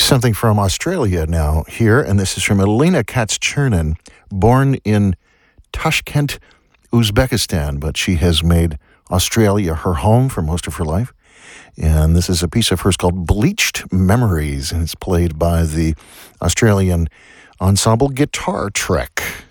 Something from Australia now here, and this is from Elena Katz-Chernin, born in Tashkent, Uzbekistan, but she has made Australia her home for most of her life. And this is a piece of hers called Bleached Memories, and it's played by the Australian ensemble Guitar Trek.